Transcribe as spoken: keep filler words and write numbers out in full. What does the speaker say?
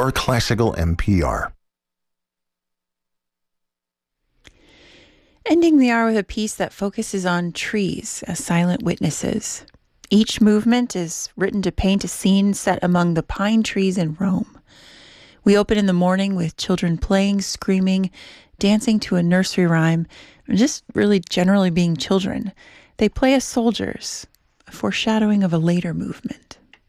or Classical N P R. Ending the hour with a piece that focuses on trees as silent witnesses. Each movement is written to paint a scene set among the pine trees in Rome. We open in the morning with children playing, screaming, dancing to a nursery rhyme, and just really generally being children. They play as soldiers, a foreshadowing of a later movement.